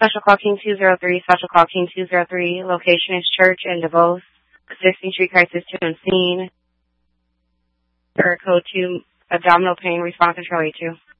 Special Call King 203, Special Call King 203. Location is Church in DeVos. Assisting Street Crisis 2 and Scene. Code 2, abdominal pain, response control 82.